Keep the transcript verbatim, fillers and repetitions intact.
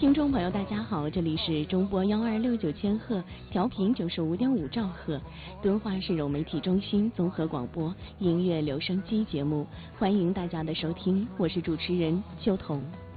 听众朋友，大家好，这里是中波幺二六九千赫，调频九十五点五兆赫，敦化市融媒体中心综合广播音乐留声机节目，欢迎大家的收听，我是主持人秋彤。